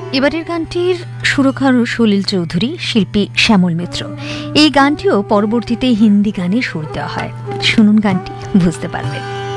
এবারের গানটির সুরকার সলিল চৌধুরী, শিল্পী শ্যামল মিত্র। এই গানটিও পরবর্তীতে হিন্দি গানে সুর দেওয়া হয়। শুনুন গানটি, বুঝতে পারবেন।